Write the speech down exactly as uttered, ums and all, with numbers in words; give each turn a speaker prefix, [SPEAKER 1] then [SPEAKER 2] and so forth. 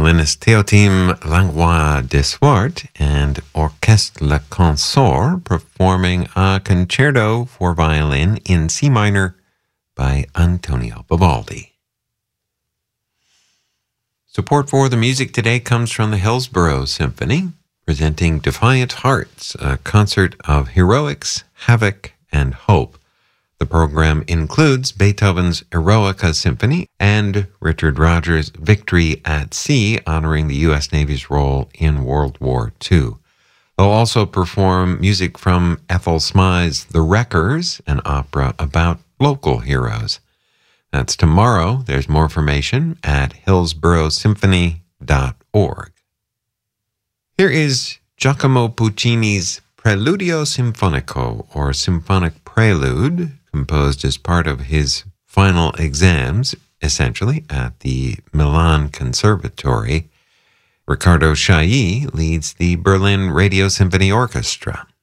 [SPEAKER 1] violinist Théotime Langlois Desuart and Orchestre Le Consort performing a concerto for violin in C minor by Antonio Vivaldi. Support for the music today comes from the Hillsborough Symphony, presenting Defiant Hearts, a concert of heroics, havoc, and hope. The program includes Beethoven's Eroica Symphony and Richard Rodgers' Victory at Sea, honoring the U S Navy's role in World War Two. They'll also perform music from Ethel Smythe's The Wreckers, an opera about local heroes. That's tomorrow. There's more information at hillsborough symphony dot org. Here is Giacomo Puccini's Preludio Sinfonico, or Symphonic Prelude, composed as part of his final exams, essentially, at the Milan Conservatory. Riccardo Chailly leads the Berlin Radio Symphony Orchestra.